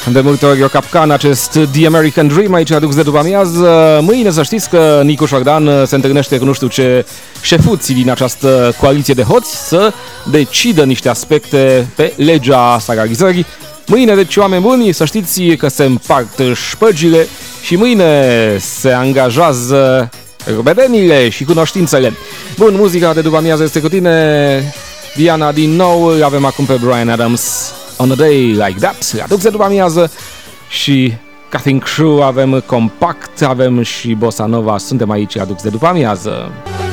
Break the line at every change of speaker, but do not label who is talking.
De multe ori o capcană acest The American Dream aici adus de după amiază. Mâine să știți că Nicu Șordan se întâlnește cu nu știu ce șefuții din această coaliție de hoți să decidă niște aspecte pe legea salarizării. Mâine, deci, oameni buni, să știți că se împart șpăgile și mâine se angajează rubedenile și cunoștințele. Bun, muzica de după amiază este cu tine, Diana, din nou. Avem acum pe Bryan Adams, On a Day Like That, aduc de după amiază, și Cutting Crew, avem Compact, avem și Bossa Nova, suntem aici, aduc de după amiază.